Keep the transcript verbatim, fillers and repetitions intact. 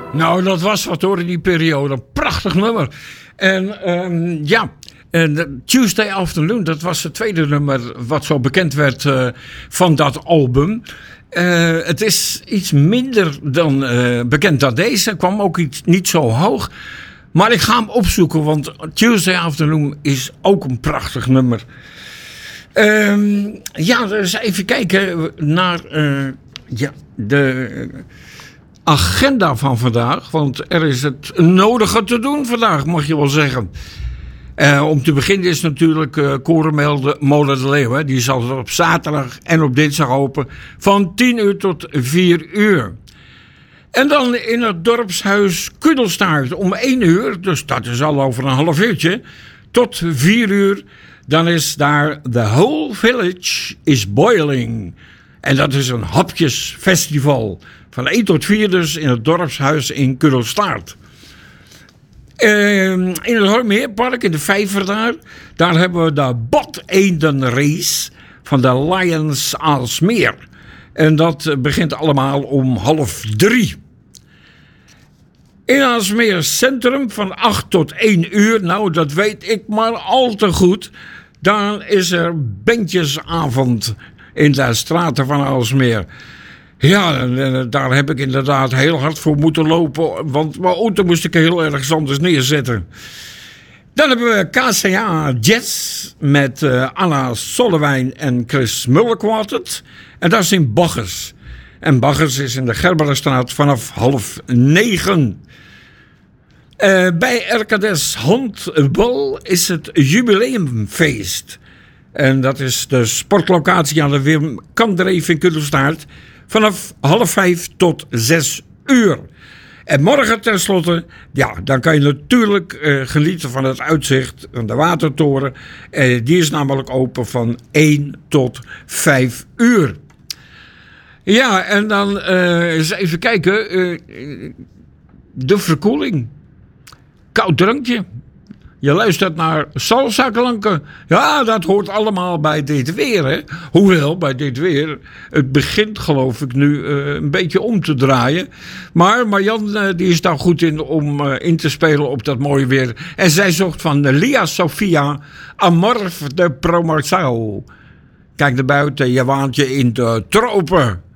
Nou, dat was wat hoor in die periode. Een prachtig nummer. En um, ja, en Tuesday Afternoon, dat was het tweede nummer wat zo bekend werd uh, van dat album. Uh, het is iets minder dan uh, bekend dan deze. Kwam ook iets, niet zo hoog. Maar ik ga hem opzoeken, want Tuesday Afternoon is ook een prachtig nummer. Um, ja, dus even kijken naar uh, ja, de agenda van vandaag. Want er is het nodige te doen vandaag, mag je wel zeggen. Uh, om te beginnen is natuurlijk uh, Korenmolen de Leeuw. Hè. Die is altijd op zaterdag en op dinsdag open. Van tien uur tot vier uur. En dan in het dorpshuis Kudelstaart om één uur. Dus dat is al over een half uurtje. Tot vier uur. Dan is daar The Whole Village is Boiling. En dat is een hapjesfestival. Van één tot vier dus in het dorpshuis in Kudelstaart. Uh, in het Hormeerpark, in de Vijver daar. Daar hebben we de Bot-Eenden-race van de Lions Aalsmeer. En dat begint allemaal om half drie. In Aalsmeer Centrum van acht tot één uur. Nou, dat weet ik maar al te goed. Dan is er bandjesavond in de straten van Aalsmeer. Ja, daar heb ik inderdaad heel hard voor moeten lopen. Want mijn auto moest ik heel erg anders neerzetten. Dan hebben we K C A Jazz met uh, Anna Sollewijn en Chris Muller Quartet. En dat is in Baggers. En Baggers is in de Gerberenstraat vanaf half negen. Uh, bij R K D's Handbal is het jubileumfeest. En dat is de sportlocatie aan de Wim Kandreef in Kudelstaart. Vanaf half vijf tot zes uur. En morgen tenslotte, ja, dan kan je natuurlijk uh, genieten van het uitzicht van de Watertoren. Uh, die is namelijk open van één tot vijf uur. Ja, en dan uh, eens even kijken. Uh, de verkoeling. Koud drankje. Je luistert naar Salsa Klanken. Ja, dat hoort allemaal bij dit weer, hè. Hoewel, bij dit weer, het begint geloof ik nu uh, een beetje om te draaien. Maar Marjan, uh, die is daar goed in om uh, in te spelen op dat mooie weer. En zij zocht van Lia Sofia Amorf de Promoção. Kijk naar buiten, je waant je in de tropen.